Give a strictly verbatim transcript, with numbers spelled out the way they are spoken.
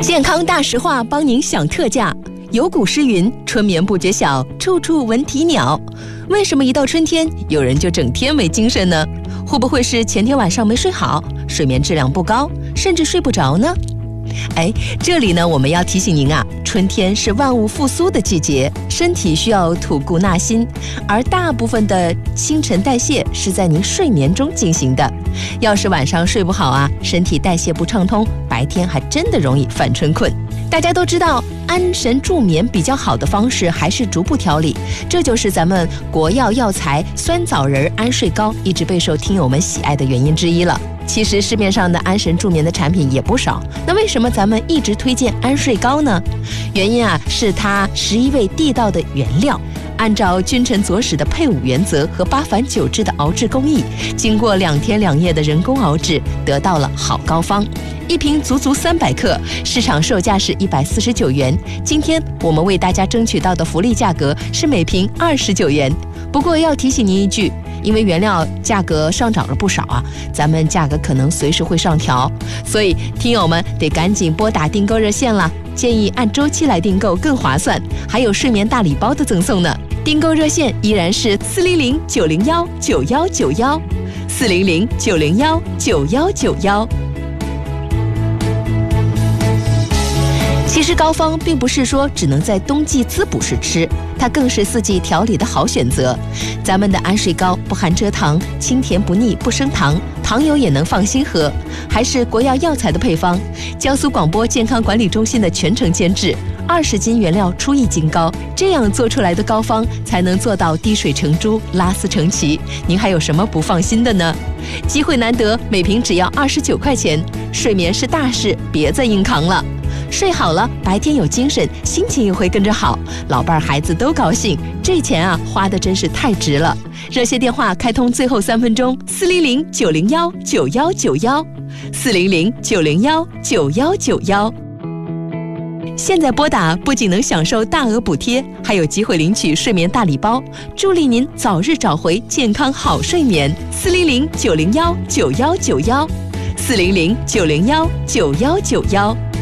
健康大实话帮您享特价。有古诗云：春眠不觉晓，处处闻啼鸟。为什么一到春天，有人就整天没精神呢？会不会是前天晚上没睡好，睡眠质量不高，甚至睡不着呢？哎，这里呢，我们要提醒您啊，春天是万物复苏的季节，身体需要吐故纳新，而大部分的新陈代谢是在您睡眠中进行的。要是晚上睡不好啊，身体代谢不畅通，白天还真的容易犯春困。大家都知道，安神助眠比较好的方式还是逐步调理，这就是咱们国药药材酸枣仁安睡膏一直备受听友们喜爱的原因之一了。其实市面上的安神助眠的产品也不少，那为什么咱们一直推荐安睡膏呢？原因啊，是它十一味地道的原料，按照君臣佐使的配伍原则和八返九制的熬制工艺，经过两天两夜的人工熬制，得到了好膏方。一瓶足足三百克，市场售价是一百四十九元。今天我们为大家争取到的福利价格是每瓶二十九元。不过要提醒您一句，因为原料价格上涨了不少啊，咱们价格可能随时会上调，所以听友们得赶紧拨打订购热线了。建议按周期来订购更划算，还有睡眠大礼包的赠送呢。订购热线依然是四零零九零幺九幺九幺，四零零九零幺九幺九幺。其实膏方并不是说只能在冬季滋补时吃，它更是四季调理的好选择。咱们的安睡膏不含蔗糖，清甜不腻，不升糖，糖友也能放心喝，还是国药药材的配方，江苏广播健康管理中心的全程监制，二十斤原料出一斤膏，这样做出来的膏方才能做到滴水成珠，拉丝成奇。您还有什么不放心的呢？机会难得，每瓶只要二十九块钱，睡眠是大事，别再硬扛了。睡好了，白天有精神，心情也会跟着好，老伴儿孩子都高兴，这钱啊花的真是太值了。热线电话开通最后三分钟，四零零九零幺九幺九幺，四零零九零幺九幺九幺。现在拨打不仅能享受大额补贴，还有机会领取睡眠大礼包，助力您早日找回健康好睡眠。四零零九零幺九幺九幺，四零零九零幺九幺九幺。